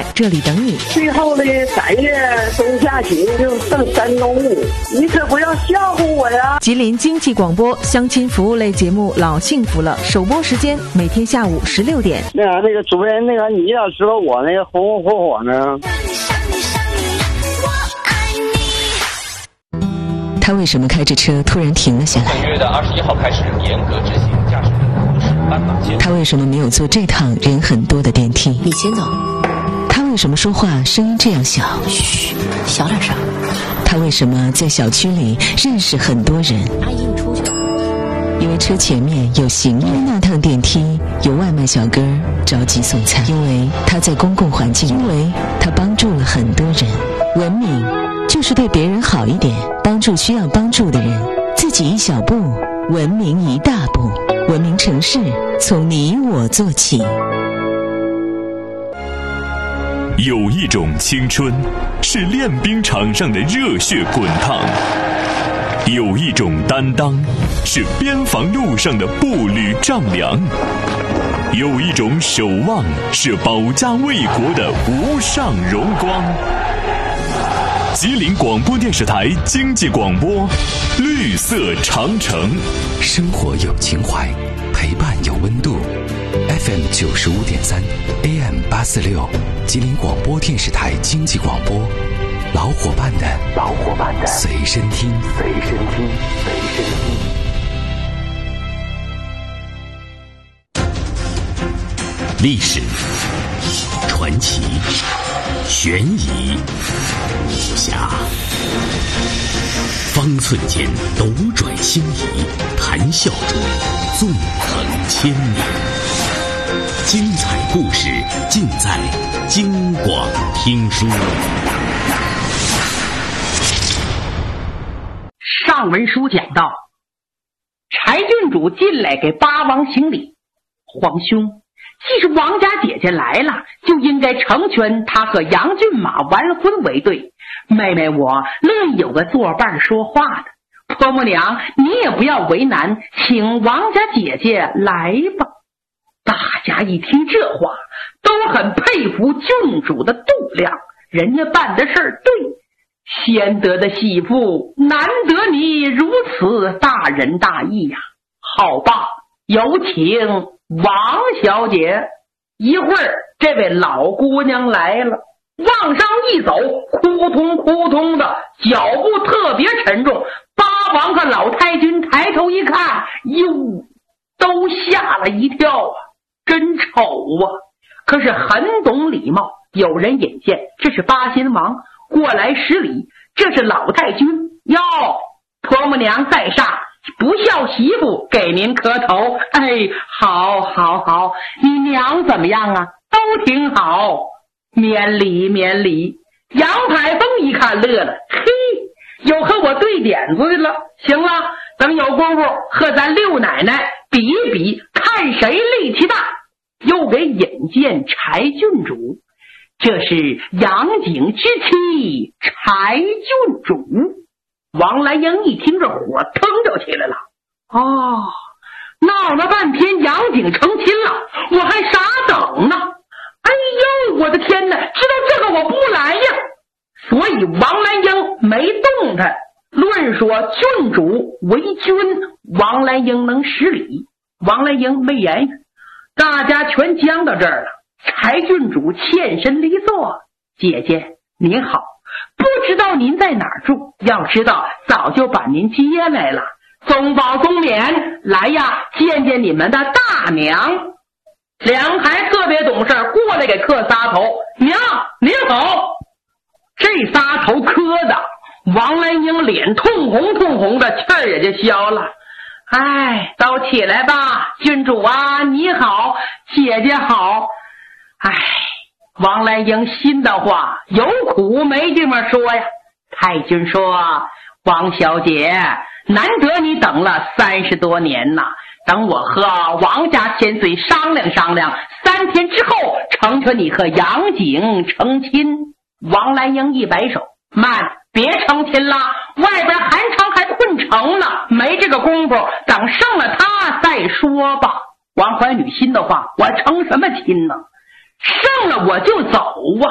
在这里等你。 最后的3月中下旬就剩3周五，你可不要吓唬我呀！ 吉林经济广播相亲服务类节目《老幸福了》首播时间每天下午16点。 那个主持人，你要知道我那个红红火火呢。 他为什么开着车突然停了下来？ 本月的21号开始严格执行驾驶人的无视斑马线。 他为什么没有坐这趟人很多的电梯？ 你先走。 他为什么说话声音这样小？ 嘘，小点声。 他为什么在小区里认识很多人？ 阿姨，你出去。 因为车前面有行人，因为那趟电梯有外卖小哥着急送餐，因为他在公共环境，因为他帮助了很多人。文明就是对别人好一点，帮助需要帮助的人，自己一小步，文明一大步。文明城市从你我做起。 有一种青春是练兵场上的热血滚烫，有一种担当是边防路上的步履丈量，有一种守望是保家卫国的无上荣光。吉林广播电视台经济广播，绿色长城。 生活有情怀，陪伴有温度。FM 95.3 AM 846，吉林广播电视台经济广播，老伙伴的随身听。 历史、传奇、悬疑、武侠，方寸间斗转星移，谈笑中纵横千年。精彩故事尽在京广听书。 上文书讲到，柴郡主进来给八王行礼，皇兄，既是王家姐姐来了，就应该成全她和杨骏马完婚为对。妹妹我乐意有个作伴说话的，婆母娘你也不要为难，请王家姐姐来吧。大家一听这话，都很佩服郡主的度量，人家办的事儿对，先得的媳妇，难得你如此大仁大义呀！好吧，有请王小姐。一会儿这位老姑娘来了，往上一走，扑通扑通的脚步特别沉重。八王和老太君抬头一看，哟，都吓了一跳啊，真丑啊！可是很懂礼貌，有人引荐，这是八仙王过来施礼，这是老太君。哟，婆母娘在上，不孝媳妇给您磕头。哎，好好好，你娘怎么样啊？都挺好，免礼免礼。杨排风一看乐了，嘿，有和我对点子的了。行了，等有功夫和咱六奶奶比一比，看谁力气大。又给引荐柴郡主，这是杨景之妻柴郡主。王兰英一听这火腾就起来了，哦，闹了半天杨景成亲了，我还傻等呢。哎呦，我的天哪，知道这个我不来呀。所以王兰英没动弹。论说郡主为君，王兰英能施礼，王兰英没言语。大家全僵到这儿了，柴郡主欠身离座，姐姐您好，不知道您在哪儿住？要知道早就把您接来了，宗保宗冕，来呀，见见你们的大娘。两孩特别懂事，过来给磕仨头。娘您好。这仨头磕的王兰英脸通红的，气儿也就消了。哎，都起来吧，郡主啊你好，姐姐好。哎，王兰英心的话有苦没地方说呀。太君说，王小姐，难得你等了30多年呐，等我和王家千岁商量商量，3天之后成全你和杨景成亲。王兰英一摆手，慢，别成亲了，外边韩昌还困成了，没这个功夫，等胜了他再说吧。王怀女心的话，我成什么亲呢？胜了我就走啊。